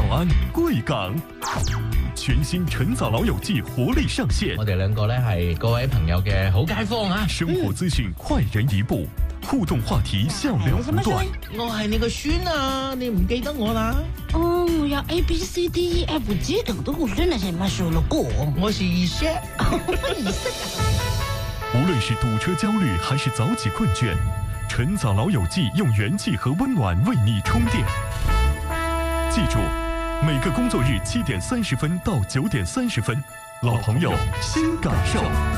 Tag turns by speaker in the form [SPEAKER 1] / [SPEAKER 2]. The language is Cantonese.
[SPEAKER 1] 安贵港。全新晨早老友記活力上線，
[SPEAKER 2] 我哋兩個咧係各位朋友嘅好街坊啊！
[SPEAKER 1] 生活資訊快人一步，互動話題笑料不斷。
[SPEAKER 2] 我係你個孫啊，你唔記得我啦？
[SPEAKER 3] 哦，我要 ABCDEFG 等的我真的是乜數了過。
[SPEAKER 2] 我是二姐。
[SPEAKER 1] 無論是堵車焦慮還是早起困倦，晨早老友記用元氣和溫暖為你充電。記住，每個工作日7點30分到9點30分，老朋友新感受。